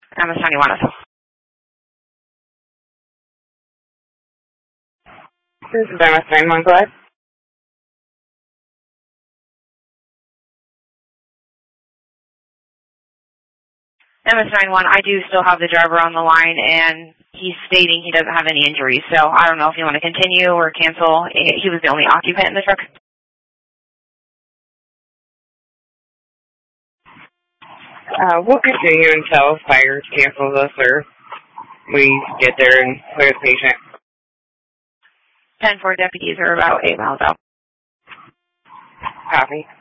MS-91 as well. This is MS-91, go ahead. MS-91, I do still have the driver on the line, and he's stating he doesn't have any injuries, so I don't know if you want to continue or cancel. He was the only occupant in the truck. We'll continue until fire cancels us or we get there and clear the patient. 10-4 deputies are about 8 miles out. Copy.